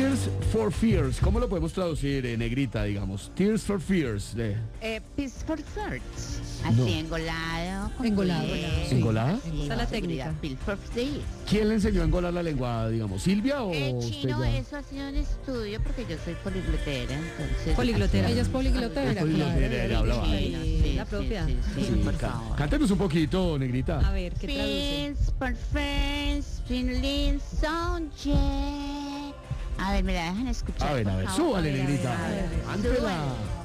Tears for Fears, ¿cómo lo podemos traducir en negrita, digamos? Tears for Fears. Peace for Thirds. Así, No. engolado. Engolado. Sí. ¿Engolada? Sí, Esa es la técnica. Peace for Thirds. ¿Quién le enseñó a engolar la lengua, digamos? ¿Silvia o usted Chino, ya? eso ha sido un estudio porque yo soy poliglotera, entonces... Poliglotera. Ella es poliglotera. Es poliglotera, claro. ella hablaba. Sí, la propia. Sí, por favor. cántenos un poquito, negrita. A ver, ¿qué traduce? Peace for Friends, Finland, Sonche. A ver, me la dejan escuchar. A ver, por favor? súbale, a ver, negrita. a ver. Ándela.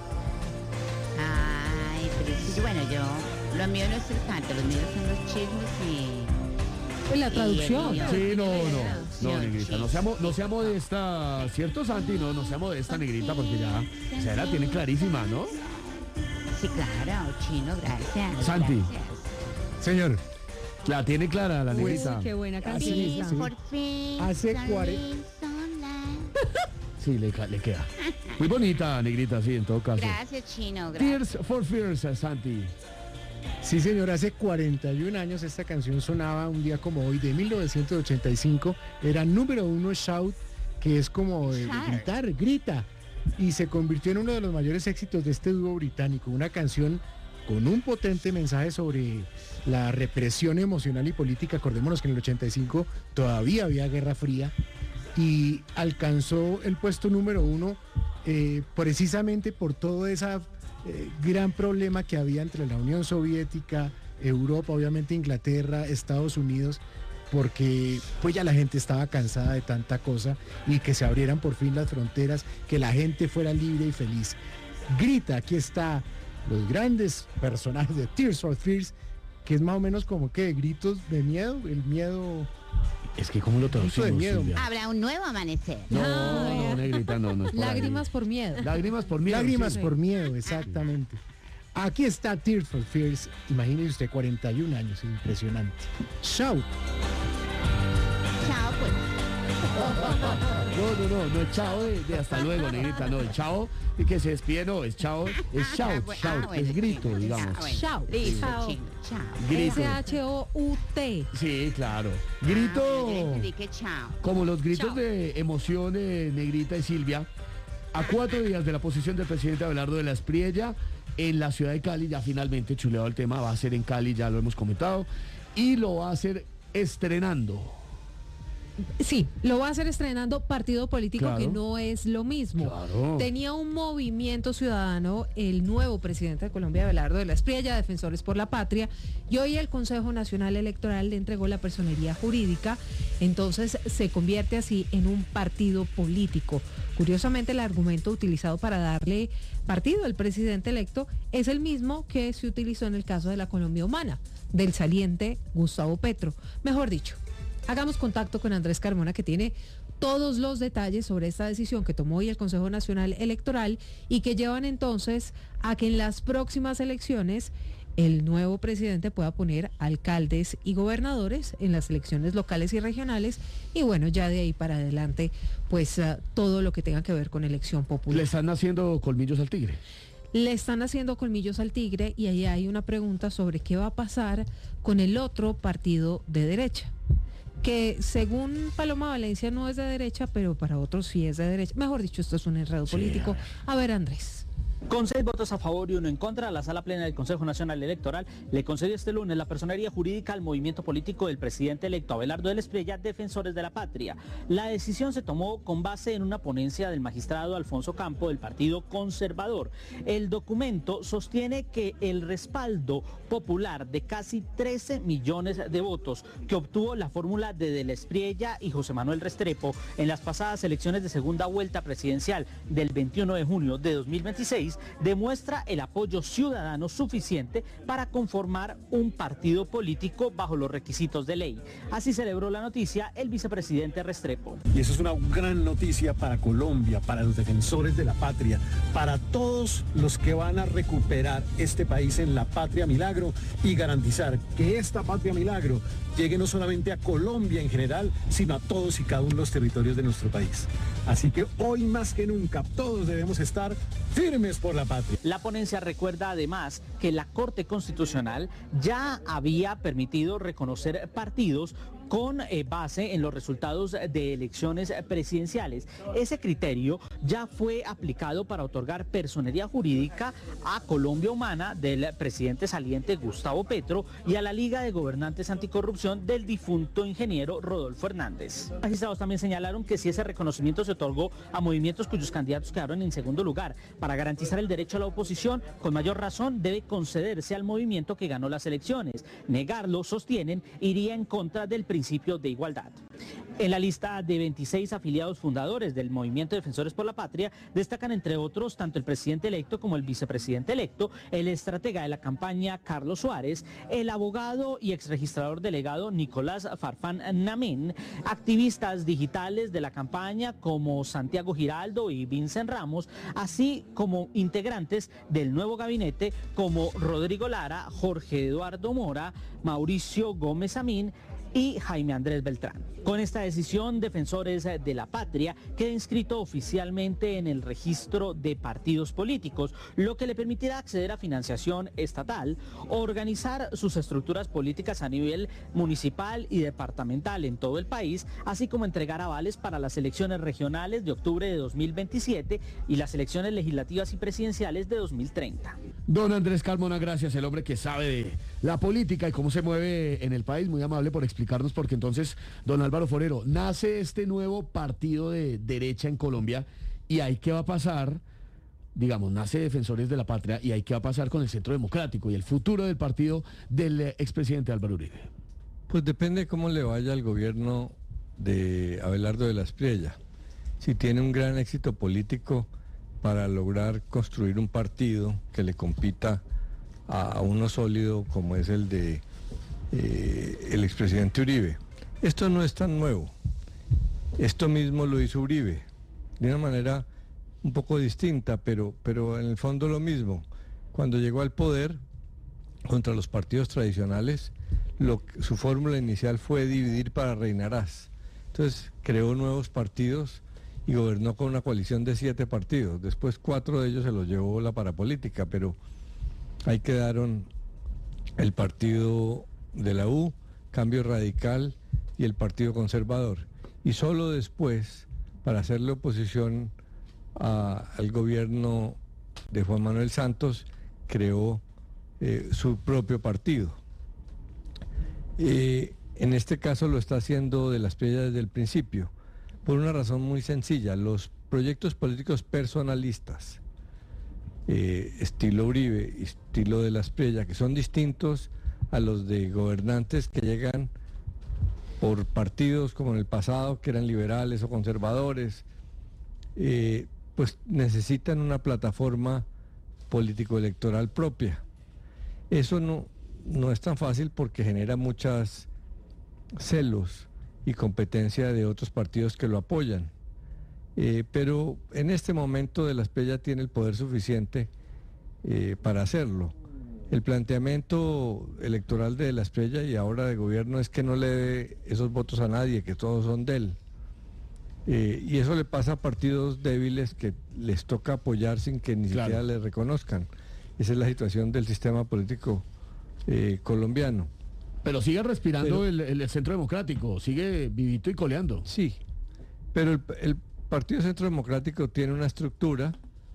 Ay, pero sí, bueno, lo mío no es el canto, los míos son los chismes Pues la traducción. Sí, no, traducción, negrita, sí. no sea modesta, ¿cierto, Santi? No sea modesta, negrita, porque ya, o sea, la tiene clarísima, ¿no? Sí, claro, Chino, gracias. Santi. Gracias. Señor, La tiene clara, la Uy, negrita. qué buena canción. sí, Peace sí. for Friends, Hace and 40 Sunlight. Sí, le queda. Muy bonita, negrita, sí, en todo caso. Gracias, Chino, gracias. Tears for Fears, Santi. sí señor, hace 41 años esta canción sonaba un día como hoy, de 1985. Era número 1 Shout, que es como Shout. gritar, grita. Y se convirtió en uno de los mayores éxitos de este dúo británico. Una canción con un potente mensaje sobre la represión emocional y política. Acordémonos que en el 85 todavía había Guerra Fría y alcanzó el puesto número 1 precisamente por todo ese gran problema que había entre la Unión Soviética, Europa, obviamente Inglaterra, Estados Unidos, porque pues ya la gente estaba cansada de tanta cosa y que se abrieran por fin las fronteras, que la gente fuera libre y feliz. Grita, aquí está los grandes personajes de Tears for Fears, que es más o menos como que gritos de miedo, el miedo. Es que ¿cómo lo traducimos, de miedo. Silvia? Habrá un nuevo amanecer. No, negrita, no es por ahí. Lágrimas por miedo. Lágrimas por miedo. Lágrimas sí. por miedo, exactamente. Aquí está Tears for Fears, imagínese usted, 41 años, impresionante. Shout. Chao, pues. No es chao de hasta luego, negrita, no, el chao y que se despide, no, es chao, es shout, bueno, es grito, Chino, digamos. bueno. Shout. Listo, Chao. Chino, chao. Grito. S-H-O-U-T. Sí, claro. Bueno, yo Grito, entendí que chao. como los gritos Chao. de emoción de Negrita y Silvia, a 4 días de la posición del presidente Abelardo de la Espriella en la ciudad de Cali, ya finalmente chuleado el tema, va a ser en Cali, ya lo hemos comentado, y lo va a hacer estrenando. Sí, lo va a hacer estrenando partido político, Claro. que no es lo mismo. Claro. Tenía un movimiento ciudadano, el nuevo presidente de Colombia, Abelardo de la Espriella, Defensores por la Patria, y hoy el Consejo Nacional Electoral le entregó la personería jurídica, entonces se convierte así en un partido político. Curiosamente, el argumento utilizado para darle partido al presidente electo es el mismo que se utilizó en el caso de la Colombia Humana, del saliente Gustavo Petro. Mejor dicho, hagamos contacto con Andrés Carmona, que tiene todos los detalles sobre esta decisión que tomó hoy el Consejo Nacional Electoral y que llevan entonces a que en las próximas elecciones el nuevo presidente pueda poner alcaldes y gobernadores en las elecciones locales y regionales, y bueno, ya de ahí para adelante, pues todo lo que tenga que ver con elección popular. Le están haciendo colmillos al tigre. Le están haciendo colmillos al tigre, y ahí hay una pregunta sobre qué va a pasar con el otro partido de derecha, que según Paloma Valencia no es de derecha, pero para otros sí es de derecha. Mejor dicho, esto es un enredo político. A ver, Andrés. Con 6 votos a favor y 1 en contra, la Sala Plena del Consejo Nacional Electoral le concedió este lunes la personería jurídica al movimiento político del presidente electo Abelardo de la Espriella, Defensores de la Patria. La decisión se tomó con base en una ponencia del magistrado Alfonso Campo del Partido Conservador. El documento sostiene que el respaldo popular de casi 13 millones de votos que obtuvo la fórmula de la Espriella y José Manuel Restrepo en las pasadas elecciones de segunda vuelta presidencial del 21 de junio de 2026 demuestra el apoyo ciudadano suficiente para conformar un partido político bajo los requisitos de ley. Así celebró la noticia el vicepresidente Restrepo. Y eso es una gran noticia para Colombia, para los defensores de la patria, para todos los que van a recuperar este país en la patria milagro y garantizar que esta patria milagro llegue no solamente a Colombia en general, sino a todos y cada uno de los territorios de nuestro país. Así que hoy más que nunca todos debemos estar firmes por la Patria. La ponencia recuerda además que la Corte Constitucional ya había permitido reconocer partidos con base en los resultados de elecciones presidenciales. Ese criterio ya fue aplicado para otorgar personería jurídica a Colombia Humana del presidente saliente Gustavo Petro y a la Liga de Gobernantes Anticorrupción del difunto ingeniero Rodolfo Hernández. Los magistrados también señalaron que si ese reconocimiento se otorgó a movimientos cuyos candidatos quedaron en segundo lugar, para garantizar el derecho a la oposición, con mayor razón debe concederse al movimiento que ganó las elecciones. Negarlo, sostienen, iría en contra del principio de igualdad. En la lista de 26 afiliados fundadores del Movimiento Defensores por la Patria destacan entre otros tanto el presidente electo como el vicepresidente electo, el estratega de la campaña Carlos Suárez, el abogado y exregistrador delegado Nicolás Farfán Namén, activistas digitales de la campaña como Santiago Giraldo y Vincent Ramos, así como integrantes del nuevo gabinete como Rodrigo Lara, Jorge Eduardo Mora, Mauricio Gómez Amín y Jaime Andrés Beltrán. Con esta decisión, Defensores de la Patria queda inscrito oficialmente en el registro de partidos políticos, lo que le permitirá acceder a financiación estatal, organizar sus estructuras políticas a nivel municipal y departamental en todo el país, así como entregar avales para las elecciones regionales de octubre de 2027 y las elecciones legislativas y presidenciales de 2030. Don Andrés Carmona, gracias, el hombre que sabe de la política y cómo se mueve en el país, muy amable por explicarnos, porque entonces, don Álvaro Forero, nace este nuevo partido de derecha en Colombia y ahí qué va a pasar, digamos, nace Defensores de la Patria y ahí qué va a pasar con el Centro Democrático y el futuro del partido del expresidente Álvaro Uribe. Pues depende de cómo le vaya al gobierno de Abelardo de la Espriella. Si tiene un gran éxito político para lograr construir un partido que le compita a uno sólido como es el de el expresidente Uribe. Esto no es tan nuevo. Esto mismo lo hizo Uribe, de una manera un poco distinta, pero en el fondo lo mismo. Cuando llegó al poder, contra los partidos tradicionales, su fórmula inicial fue dividir para reinarás. Entonces creó nuevos partidos y gobernó con una coalición de 7 partidos. Después 4 de ellos se los llevó la parapolítica, pero ahí quedaron el partido de la U, Cambio Radical y el Partido Conservador. Y solo después, para hacerle oposición al gobierno de Juan Manuel Santos, creó su propio partido. En este caso lo está haciendo de la Espriella desde el principio, por una razón muy sencilla: los proyectos políticos personalistas, estilo Uribe, estilo de la Espriella, que son distintos a los de gobernantes que llegan por partidos como en el pasado, que eran liberales o conservadores, pues necesitan una plataforma político-electoral propia. Eso no es tan fácil porque genera muchos celos y competencia de otros partidos que lo apoyan. Pero en este momento de la Espriella tiene el poder suficiente para hacerlo. El planteamiento electoral de la Espriella y ahora de gobierno es que no le dé esos votos a nadie, que todos son de él. Y eso le pasa a partidos débiles que les toca apoyar sin que ni siquiera les reconozcan. Esa es la situación del sistema político colombiano. Pero sigue respirando el Centro Democrático, sigue vivito y coleando. Sí, pero el Partido Centro Democrático tiene una estructura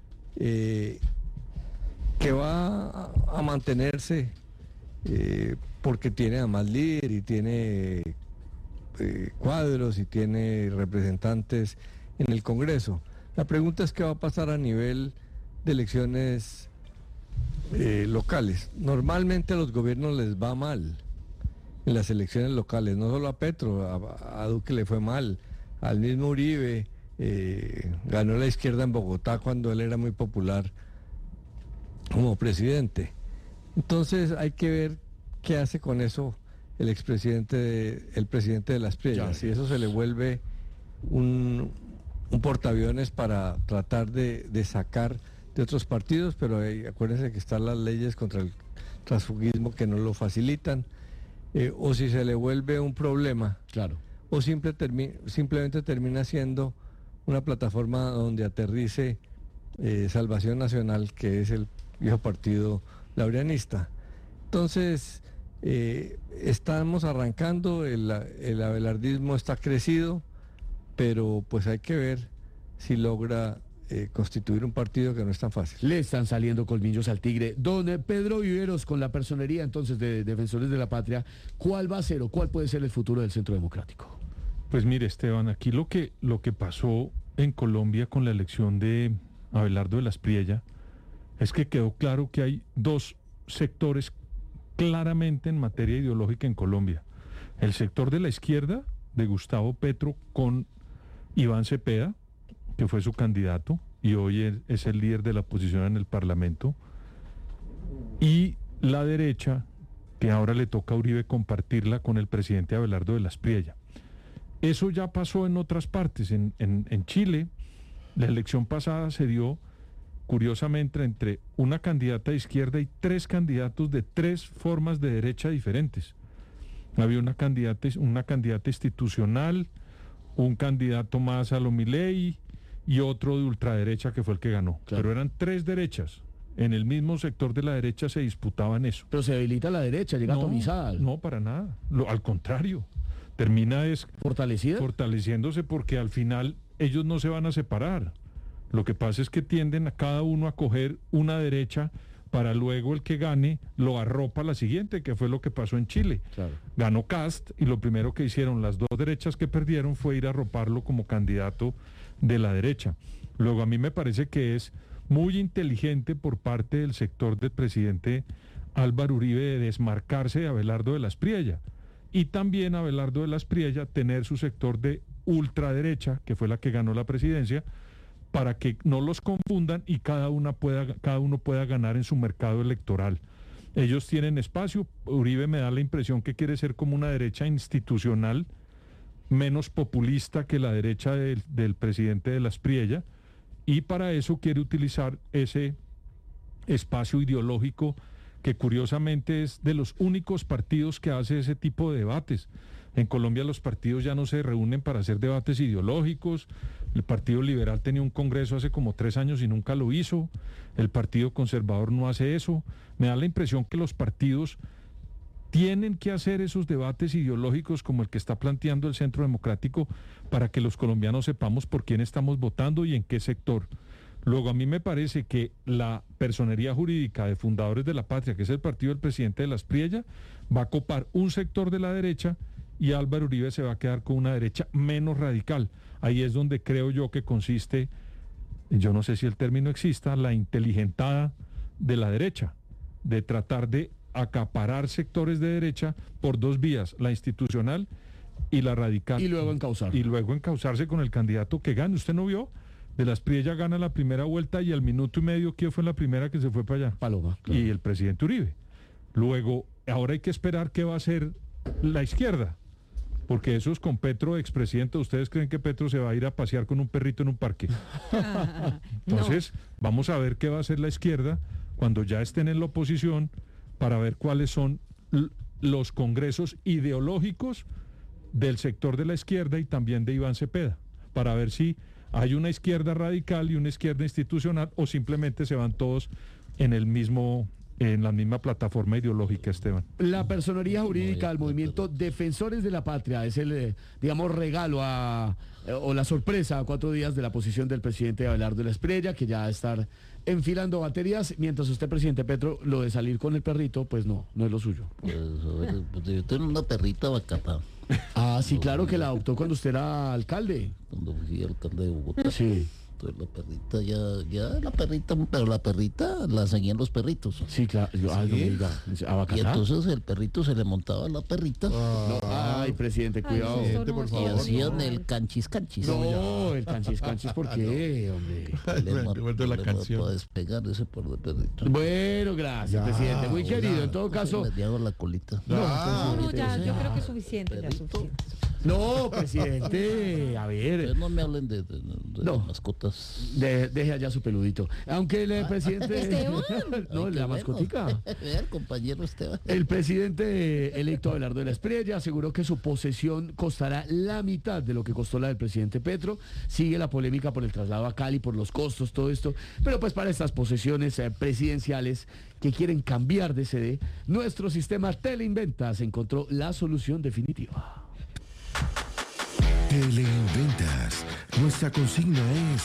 que va a mantenerse porque tiene además líder y tiene cuadros y tiene representantes en el Congreso. La pregunta es qué va a pasar a nivel de elecciones locales. Normalmente a los gobiernos les va mal en las elecciones locales, no solo a Petro, a Duque le fue mal, al mismo Uribe, ganó la izquierda en Bogotá cuando él era muy popular como presidente. Entonces hay que ver qué hace con eso el presidente de la Espriella, si eso se le vuelve un portaaviones para tratar de sacar de otros partidos, pero acuérdense que están las leyes contra el transfugismo que no lo facilitan, o si se le vuelve un problema, o simplemente termina siendo una plataforma donde aterrice Salvación Nacional, que es el viejo partido laureanista. Entonces, estamos arrancando, el abelardismo está crecido, pero pues hay que ver si logra constituir un partido, que no es tan fácil. Le están saliendo colmillos al tigre. Don Pedro Viveros, con la personería entonces de Defensores de la Patria, ¿cuál va a ser o cuál puede ser el futuro del Centro Democrático? Pues mire, Esteban, aquí lo que pasó en Colombia con la elección de Abelardo de la Espriella es que quedó claro que hay dos sectores claramente en materia ideológica en Colombia. El sector de la izquierda, de Gustavo Petro, con Iván Cepeda, que fue su candidato y hoy es el líder de la oposición en el Parlamento, y la derecha, que ahora le toca a Uribe compartirla con el presidente Abelardo de la Espriella. Eso ya pasó en otras partes. En Chile, la elección pasada se dio, curiosamente, entre una candidata de izquierda y 3 candidatos de 3 formas de derecha diferentes. Había una candidata institucional, un candidato más a lo Milei y otro de ultraderecha, que fue el que ganó. Claro. Pero eran 3 derechas. En el mismo sector de la derecha se disputaban eso. Pero se debilita la derecha, llega atomizada. No, para nada. Al contrario. Termina fortaleciéndose, porque al final ellos no se van a separar. Lo que pasa es que tienden a cada uno a coger una derecha para luego el que gane lo arropa a la siguiente, que fue lo que pasó en Chile. Claro. Ganó Kast y lo primero que hicieron las 2 derechas que perdieron fue ir a arroparlo como candidato de la derecha. Luego, a mí me parece que es muy inteligente por parte del sector del presidente Álvaro Uribe de desmarcarse de Abelardo de la Espriella, y también Abelardo de la Espriella tener su sector de ultraderecha, que fue la que ganó la presidencia, para que no los confundan y cada uno pueda ganar en su mercado electoral. Ellos tienen espacio. Uribe me da la impresión que quiere ser como una derecha institucional, menos populista que la derecha del presidente de la Espriella, y para eso quiere utilizar ese espacio ideológico que curiosamente es de los únicos partidos que hace ese tipo de debates. En Colombia los partidos ya no se reúnen para hacer debates ideológicos. El Partido Liberal tenía un congreso hace como 3 años y nunca lo hizo. El Partido Conservador no hace eso. Me da la impresión que los partidos tienen que hacer esos debates ideológicos como el que está planteando el Centro Democrático, para que los colombianos sepamos por quién estamos votando y en qué sector. Luego, a mí me parece que la personería jurídica de Fundadores de la Patria, que es el partido del presidente de la Espriella, va a copar un sector de la derecha y Álvaro Uribe se va a quedar con una derecha menos radical. Ahí es donde creo yo que consiste, yo no sé si el término exista, la inteligentada de la derecha, de tratar de acaparar sectores de derecha por 2 vías, la institucional y la radical. Y luego encauzar. Y luego encauzarse con el candidato que gane. ¿Usted no vio? De la Espriella gana la primera vuelta y al minuto y medio, ¿quién fue la primera que se fue para allá? Paloma. Claro. Y el presidente Uribe. Luego, ahora hay que esperar qué va a hacer la izquierda, porque eso es con Petro, expresidente. ¿Ustedes creen que Petro se va a ir a pasear con un perrito en un parque? Entonces, vamos a ver qué va a hacer la izquierda cuando ya estén en la oposición, para ver cuáles son los congresos ideológicos del sector de la izquierda y también de Iván Cepeda, para ver si hay una izquierda radical y una izquierda institucional, o simplemente se van todos en la misma plataforma ideológica, Esteban. La personería jurídica del movimiento Defensores de la Patria es el, digamos, regalo o la sorpresa a 4 días de la posición del presidente Abelardo de la Espriella, que ya va a estar enfilando baterías, mientras usted, presidente Petro, lo de salir con el perrito, pues no es lo suyo. Pues, yo tengo una perrita bacata. Ah, sí, claro, que la adoptó cuando usted era alcalde. Cuando fui alcalde de Bogotá. Sí. Entonces la perrita pero la perrita la seguían los perritos. Sí, claro. No me diga. Y entonces el perrito se le montaba a la perrita. Ay, presidente, cuidado. Presidente, por Y favor. hacían el canchis. No, el canchis, ¿por qué, hombre? Me recuerdo la canción. Para despegar ese par de perritos. Bueno, gracias, presidente. Muy querido. En todo caso. Le hago la colita. No, ya, yo creo que es suficiente. No, presidente, a ver. Ustedes no me hablen de mascotas. Deje allá su peludito. Aunque el presidente... Esteban. No, Ay, la qué mascotica. bueno. Vea, compañero Esteban. El presidente electo Abelardo de la Espriella aseguró que su posesión costará la mitad de lo que costó la del presidente Petro. Sigue la polémica por el traslado a Cali, por los costos, todo esto. Pero pues para estas posesiones presidenciales que quieren cambiar de sede, nuestro sistema Teleinventas encontró la solución definitiva. Teleinventas. Nuestra consigna es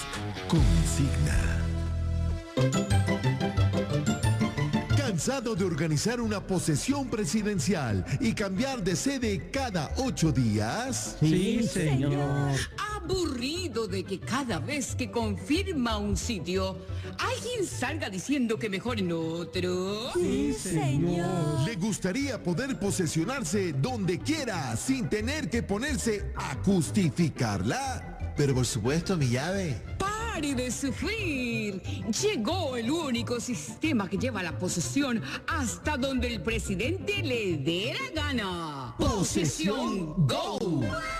consigna. ¿Cansado de organizar una posesión presidencial y cambiar de sede cada 8 días? Sí, señor. Aburrido de que cada vez que confirma un sitio, alguien salga diciendo que mejor en otro. Sí, señor. ¿Le gustaría poder posesionarse donde quiera sin tener que ponerse a justificarla? Pero por supuesto, mi llave. ¡Pare de sufrir! Llegó el único sistema que lleva la posesión hasta donde el presidente le dé la gana. ¡Posesión Go!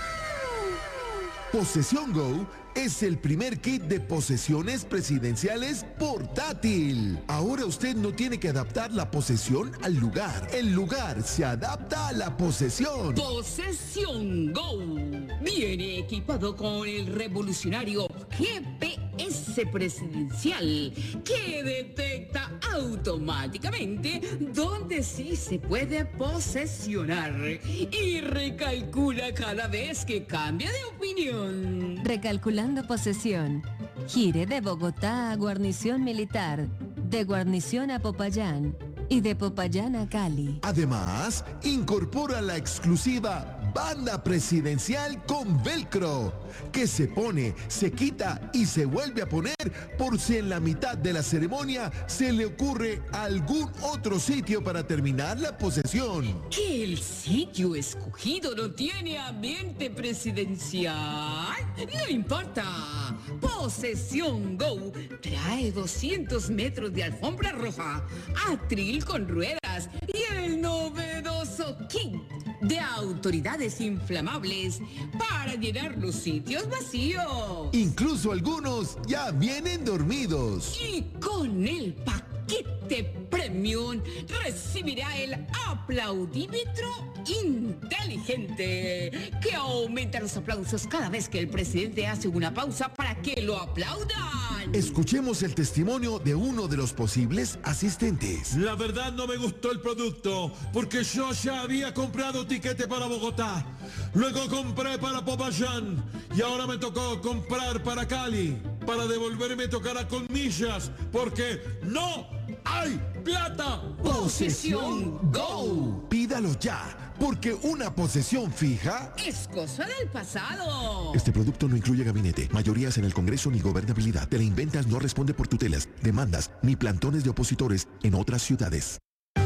Posesión Go es el primer kit de posesiones presidenciales portátil. Ahora usted no tiene que adaptar la posesión al lugar. El lugar se adapta a la posesión. Posesión Go viene equipado con el revolucionario GPS presidencial que detecta automáticamente dónde sí se puede posesionar y recalcula cada vez que cambia de opinión. Recalculando posesión. Gire de Bogotá a Guarnición Militar, de Guarnición a Popayán y de Popayán a Cali. Además, incorpora la exclusiva banda presidencial con velcro, que se pone, se quita y se vuelve a poner por si en la mitad de la ceremonia se le ocurre algún otro sitio para terminar la posesión. ¿Que el sitio escogido no tiene ambiente presidencial? No importa. Posesión Go trae 200 metros de alfombra roja, atril con ruedas y el novedoso kit de autoridades inflamables para llenar los sitios vacíos. Incluso algunos ya vienen dormidos. Y con el paquete premium recibirá el aplaudímetro inteligente que aumenta los aplausos cada vez que el presidente hace una pausa para que lo aplaudan. Escuchemos el testimonio de uno de los posibles asistentes. La verdad no me gustó el producto porque yo ya había comprado tiquete para Bogotá, luego compré para Popayán y ahora me tocó comprar para Cali. Para devolverme tocará con millas porque no hay plata. Posesión Go. Pídalo ya, porque una posesión fija es cosa del pasado. Este producto no incluye gabinete, mayorías en el Congreso ni gobernabilidad. Teleinventas no responde por tutelas, demandas ni plantones de opositores en otras ciudades.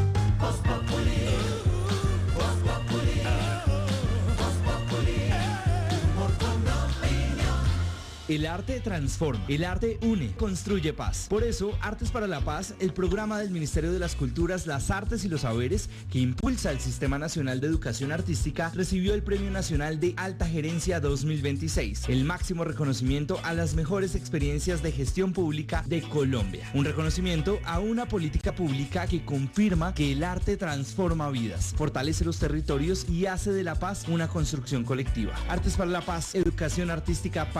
El arte transforma, el arte une, construye paz. Por eso, Artes para la Paz, el programa del Ministerio de las Culturas, las Artes y los Saberes, que impulsa el Sistema Nacional de Educación Artística, recibió el Premio Nacional de Alta Gerencia 2026, el máximo reconocimiento a las mejores experiencias de gestión pública de Colombia. Un reconocimiento a una política pública que confirma que el arte transforma vidas, fortalece los territorios y hace de la paz una construcción colectiva. Artes para la Paz, educación artística para